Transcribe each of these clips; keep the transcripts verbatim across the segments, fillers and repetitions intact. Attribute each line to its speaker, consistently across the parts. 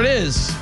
Speaker 1: it is.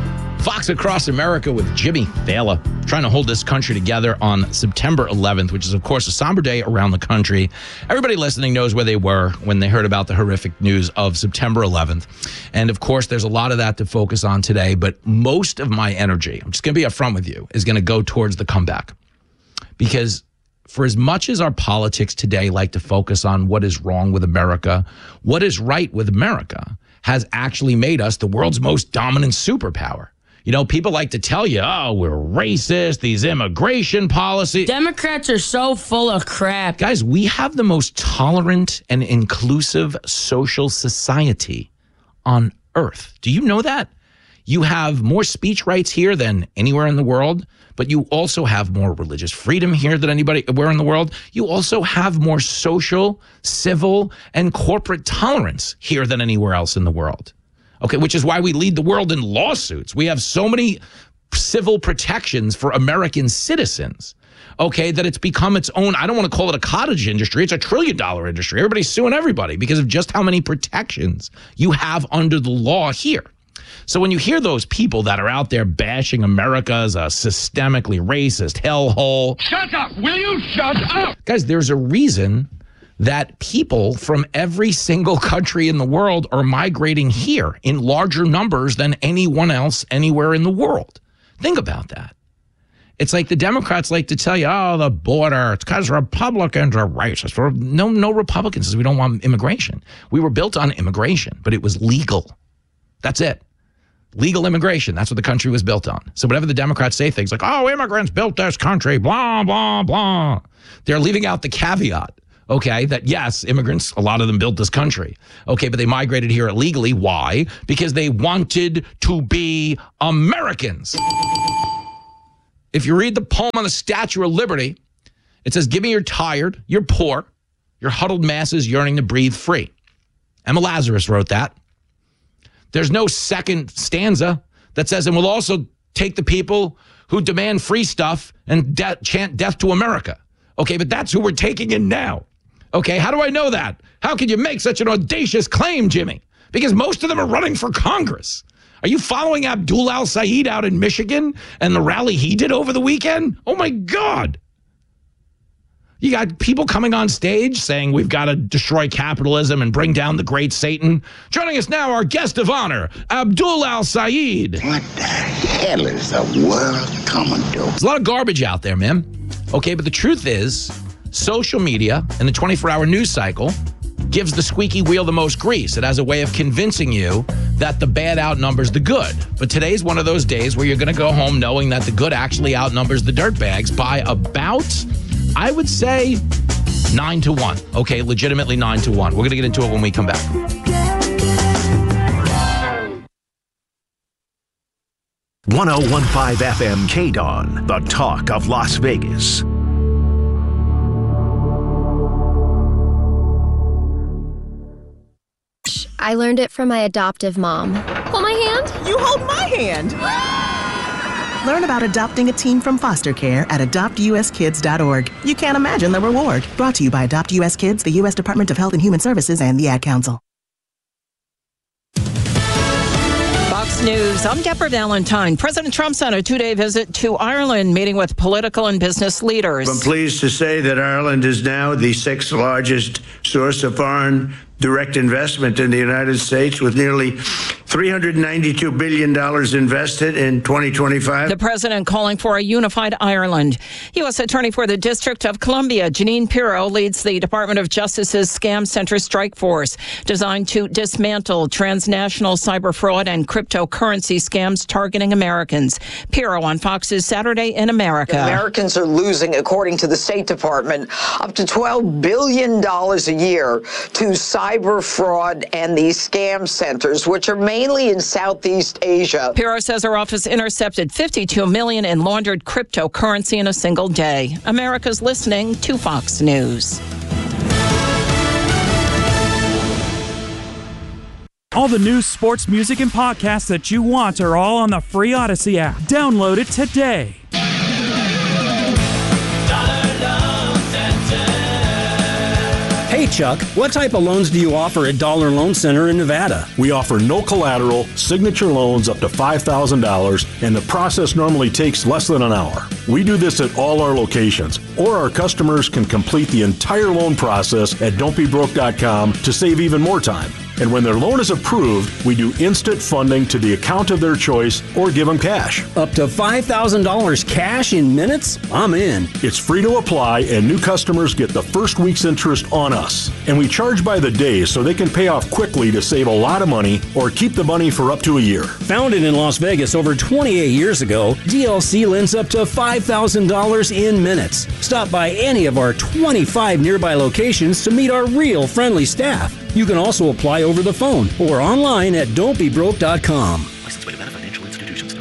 Speaker 1: Fox Across America with Jimmy Failla, trying to hold this country together on September eleventh, which is, of course, a somber day around the country. Everybody listening knows where they were when they heard about the horrific news of September eleventh. And, of course, there's a lot of that to focus on today. But most of my energy, I'm just going to be upfront with you, is going to go towards the comeback. Because for as much as our politics today like to focus on what is wrong with America, what is right with America has actually made us the world's most dominant superpower. You know, people like to tell you, oh, we're racist, these immigration policies.
Speaker 2: Democrats are so full of crap.
Speaker 1: Guys, we have the most tolerant and inclusive social society on earth. Do you know that? You have more speech rights here than anywhere in the world, but you also have more religious freedom here than anywhere in the world. You also have more social, civil, and corporate tolerance here than anywhere else in the world. Okay, which is why we lead the world in lawsuits. We have so many civil protections for American citizens, okay, that it's become its own, I don't want to call it a cottage industry, it's a trillion dollar industry. Everybody's suing everybody because of just how many protections you have under the law here. So when you hear those people that are out there bashing America as a systemically racist hellhole.
Speaker 3: Shut up! Will you shut up?
Speaker 1: Guys, there's a reason that people from every single country in the world are migrating here in larger numbers than anyone else anywhere in the world. Think about that. It's like the Democrats like to tell you, oh, the border, it's because Republicans are racist. Or no, no Republicans says we don't want immigration. We were built on immigration, but it was legal. That's it. Legal immigration. That's what the country was built on. So whenever the Democrats say things like, oh, immigrants built this country, blah, blah, blah, they're leaving out the caveat. Okay, that yes, immigrants, a lot of them built this country. Okay, but they migrated here illegally. Why? Because they wanted to be Americans. If you read the poem on the Statue of Liberty, it says, give me you're tired, you're poor, your huddled masses yearning to breathe free. Emma Lazarus wrote that. There's no second stanza that says, and we'll also take the people who demand free stuff and de- chant death to America. Okay, but that's who we're taking in now. Okay, how do I know that? How can you make such an audacious claim, Jimmy? Because most of them are running for Congress. Are you following Abdul Al-Sayed out in Michigan and the rally he did over the weekend? Oh, my God. You got people coming on stage saying we've got to destroy capitalism and bring down the great Satan. Joining us now, our guest of honor, Abdul Al-Sayed.
Speaker 4: What the hell is the world coming to?
Speaker 1: There's a lot of garbage out there, man. Okay, but the truth is, social media and the twenty-four hour news cycle gives the squeaky wheel the most grease. It has a way of convincing you that the bad outnumbers the good. But today's one of those days where you're going to go home knowing that the good actually outnumbers the dirtbags by about, I would say, nine to one. Okay, legitimately nine to one. We're going to get into it when we come back.
Speaker 5: one oh one point five F M K D O N, the talk of Las Vegas.
Speaker 6: I learned it from my adoptive mom. Hold my hand.
Speaker 7: You hold my hand. Learn about adopting a teen from foster care at adopt u s kids dot org. You can't imagine the reward. Brought to you by Adopt U S Kids, the U S Department of Health and Human Services, and the Ad Council.
Speaker 8: Fox News, I'm Deborah Valentine. President Trump's on a two-day visit to Ireland, meeting with political and business leaders.
Speaker 9: I'm pleased to say that Ireland is now the sixth largest source of foreign direct investment in the United States, with nearly three hundred ninety-two billion dollars invested in twenty twenty-five.
Speaker 8: The president calling for a unified Ireland. U S Attorney for the District of Columbia, Jeanine Pirro, leads the Department of Justice's Scam Center Strike Force, designed to dismantle transnational cyber fraud and cryptocurrency scams targeting Americans. Pirro on Fox's Saturday in America.
Speaker 10: Americans are losing, according to the State Department, up to twelve billion dollars a year to cyber fraud and these scam centers, which are mainly in Southeast Asia.
Speaker 8: Pirro says her office intercepted fifty-two million dollars in laundered cryptocurrency in a single day. America's listening to Fox News.
Speaker 11: All the news, sports, music, and podcasts that you want are all on the free Odyssey app. Download it today.
Speaker 1: Hey,
Speaker 12: Hey, Chuck, what type of loans do you offer at Dollar Loan Center in Nevada?
Speaker 13: We offer no collateral, signature loans up to five thousand dollars, and the process normally takes less than an hour. We do this at all our locations, or our customers can complete the entire loan process at don't be broke dot com to save even more time. And when their loan is approved, we do instant funding to the account of their choice or give them cash.
Speaker 12: Up to five thousand dollars cash in minutes? I'm in.
Speaker 13: It's free to apply, and new customers get the first week's interest on us. And we charge by the day so they can pay off quickly to save a lot of money or keep the money for up to a year.
Speaker 12: Founded in Las Vegas over twenty-eight years ago, D L C lends up to five thousand dollars in minutes. Stop by any of our twenty-five nearby locations to meet our real friendly staff. You can also apply over the phone or online at don't be broke dot com.